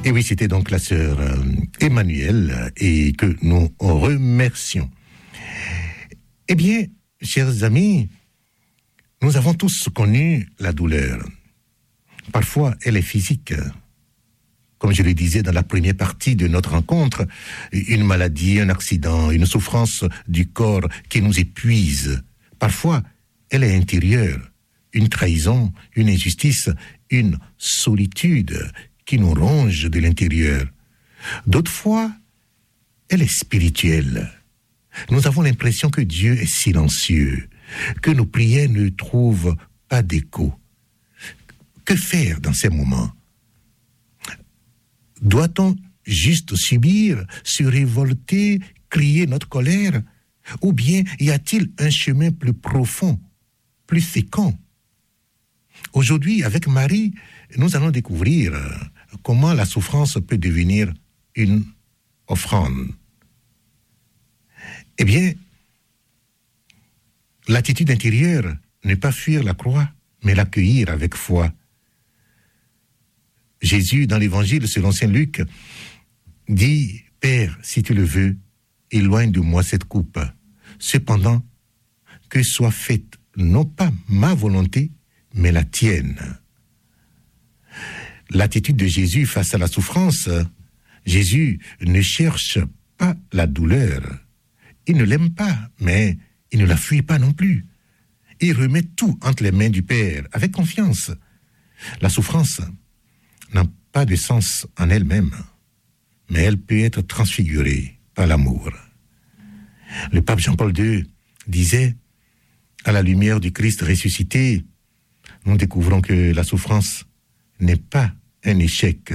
Et oui, c'était donc la sœur Emmanuelle et que nous remercions. Eh bien, chers amis, nous avons tous connu la douleur. Parfois, elle est physique. Comme je le disais dans la première partie de notre rencontre, une maladie, un accident, une souffrance du corps qui nous épuise. Parfois, elle est intérieure. Une trahison, une injustice, une solitude qui nous ronge de l'intérieur. D'autres fois, elle est spirituelle. Nous avons l'impression que Dieu est silencieux, que nos prières ne trouvent pas d'écho. Que faire dans ces moments? Doit-on juste subir, se révolter, crier notre colère? Ou bien y a-t-il un chemin plus profond, plus fécond? Aujourd'hui, avec Marie, nous allons découvrir comment la souffrance peut devenir une offrande. Eh bien, l'attitude intérieure n'est pas fuir la croix, mais l'accueillir avec foi. Jésus, dans l'Évangile selon saint Luc, dit « Père, si tu le veux, éloigne de moi cette coupe. Cependant, que soit faite non pas ma volonté, mais la tienne. » L'attitude de Jésus face à la souffrance, Jésus ne cherche pas la douleur. Il ne l'aime pas, mais il ne la fuit pas non plus. Il remet tout entre les mains du Père, avec confiance. La souffrance n'a pas de sens en elle-même, mais elle peut être transfigurée par l'amour. Le pape Jean-Paul II disait, à la lumière du Christ ressuscité, nous découvrons que la souffrance n'est pas un échec,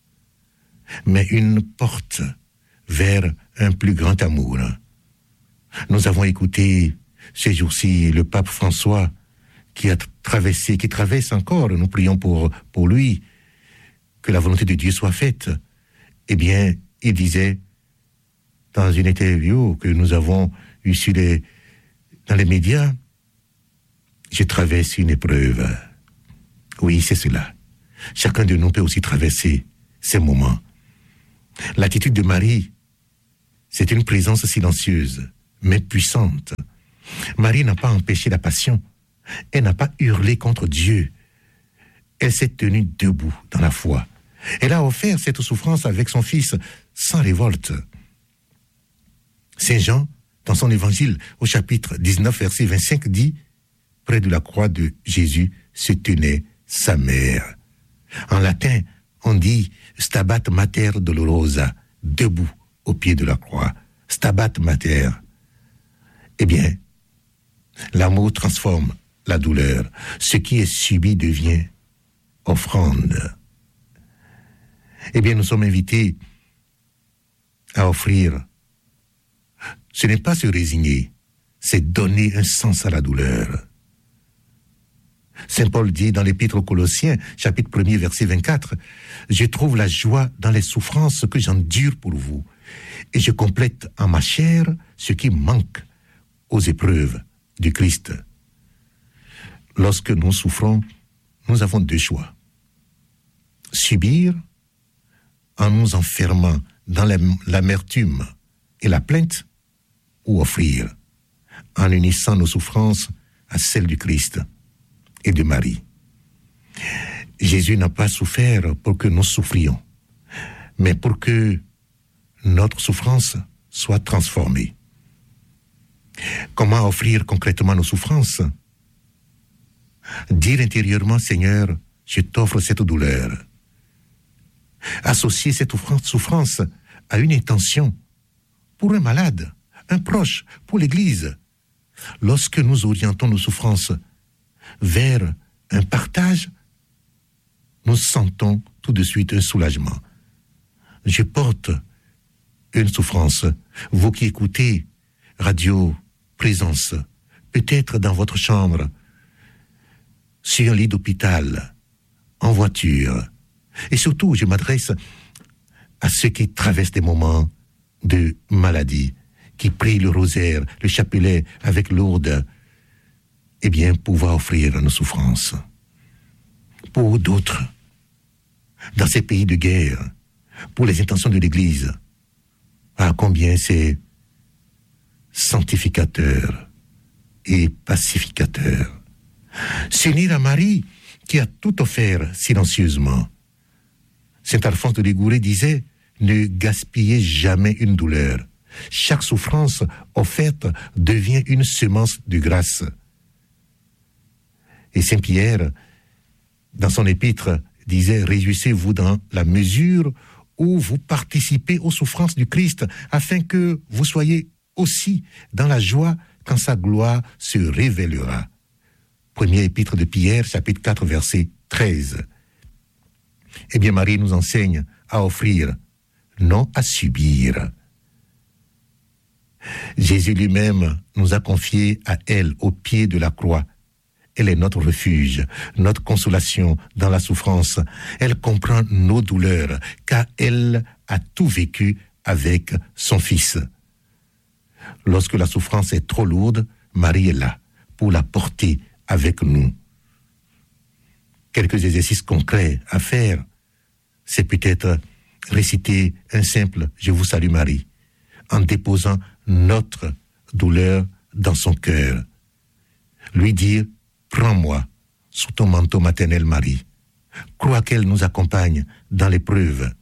mais une porte vers un plus grand amour. Nous avons écouté ces jours-ci le pape François qui traverse encore, nous prions pour lui, que la volonté de Dieu soit faite. Eh bien, il disait, dans une interview que nous avons eue dans les médias, je traverse une épreuve. Oui, c'est cela. Chacun de nous peut aussi traverser ces moments. L'attitude de Marie, c'est une présence silencieuse, mais puissante. Marie n'a pas empêché la passion. Elle n'a pas hurlé contre Dieu. Elle s'est tenue debout dans la foi. Elle a offert cette souffrance avec son fils sans révolte. Saint Jean, dans son évangile, au chapitre 19, verset 25, dit « Près de la croix de Jésus se tenait sa mère. » En latin, on dit « Stabat mater dolorosa », debout au pied de la croix. « Stabat mater ». Eh bien, l'amour transforme la douleur. Ce qui est subi devient offrande. Eh bien, nous sommes invités à offrir. Ce n'est pas se résigner, c'est donner un sens à la douleur. Saint Paul dit dans l'Épître aux Colossiens, chapitre 1er, verset 24, « Je trouve la joie dans les souffrances que j'endure pour vous, et je complète en ma chair ce qui manque aux épreuves du Christ. » Lorsque nous souffrons, nous avons deux choix. Subir en nous enfermant dans l'amertume et la plainte, ou offrir en unissant nos souffrances à celles du Christ et de Marie. Jésus n'a pas souffert pour que nous souffrions, mais pour que notre souffrance soit transformée. Comment offrir concrètement nos souffrances? Dire intérieurement, Seigneur, je t'offre cette douleur. Associer cette souffrance à une intention pour un malade, un proche, pour l'Église. Lorsque nous orientons nos souffrances vers un partage, nous sentons tout de suite un soulagement. Je porte une souffrance. Vous qui écoutez Radio Présence, peut-être dans votre chambre, sur un lit d'hôpital, en voiture. Et surtout, je m'adresse à ceux qui traversent des moments de maladie, qui prient le rosaire, le chapelet avec lourde, eh bien, pouvoir offrir nos souffrances. Pour d'autres, dans ces pays de guerre, pour les intentions de l'Église. Ah, combien c'est sanctificateur et pacificateur. S'unir à Marie qui a tout offert silencieusement. Saint Alphonse de Liguori disait « Ne gaspillez jamais une douleur. Chaque souffrance offerte devient une semence de grâce. » Et Saint Pierre, dans son épître, disait « Réjouissez-vous dans la mesure où vous participez aux souffrances du Christ, afin que vous soyez aussi dans la joie quand sa gloire se révélera. » Premier épître de Pierre, chapitre 4, verset 13. Eh bien, Marie nous enseigne à offrir, non à subir. Jésus lui-même nous a confiés à elle au pied de la croix. Elle est notre refuge, notre consolation dans la souffrance. Elle comprend nos douleurs, car elle a tout vécu avec son Fils. Lorsque la souffrance est trop lourde, Marie est là pour la porter avec nous. Quelques exercices concrets à faire, c'est peut-être réciter un simple « Je vous salue Marie » en déposant notre douleur dans son cœur. Lui dire « Prends-moi sous ton manteau maternel Marie ». Crois qu'elle nous accompagne dans l'épreuve.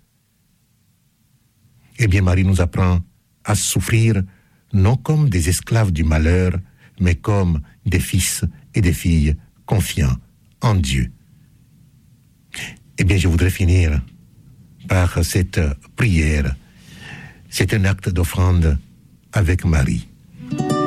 Eh bien, Marie nous apprend à souffrir non comme des esclaves du malheur, mais comme des fils et des filles confiants en Dieu. Eh bien, je voudrais finir par cette prière. C'est un acte d'offrande avec Marie.